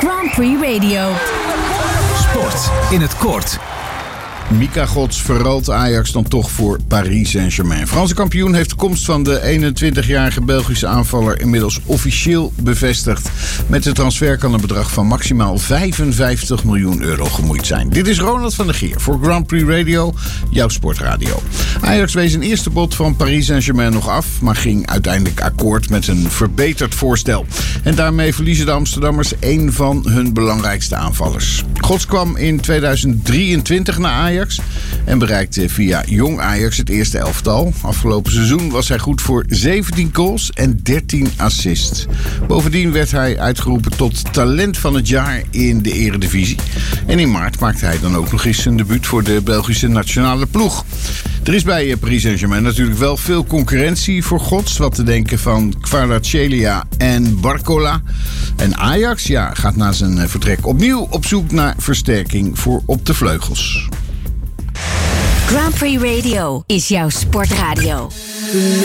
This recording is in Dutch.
Grand Prix Radio. Sport in het kort. Mika Gods verruilt Ajax dan toch voor Paris Saint-Germain. Franse kampioen heeft de komst van de 21-jarige Belgische aanvaller inmiddels officieel bevestigd. Met de transfer kan een bedrag van maximaal 55 miljoen euro gemoeid zijn. Dit is Ronald van der Geer voor Grand Prix Radio, jouw sportradio. Ajax wees een eerste bod van Paris Saint-Germain nog af, maar ging uiteindelijk akkoord met een verbeterd voorstel. En daarmee verliezen de Amsterdammers één van hun belangrijkste aanvallers. Gods kwam in 2023 naar Ajax en bereikte via Jong Ajax het eerste elftal. Afgelopen seizoen was hij goed voor 17 goals en 13 assists. Bovendien werd hij uitgeroepen tot talent van het jaar in de Eredivisie. En in maart maakte hij dan ook nog eens zijn debuut voor de Belgische nationale ploeg. Er is bij Paris Saint-Germain natuurlijk wel veel concurrentie voor Gods. Wat te denken van Kvaratskhelia en Barcola. En Ajax gaat na zijn vertrek opnieuw op zoek naar versterking voor op de vleugels. Grand Prix Radio is jouw sportradio.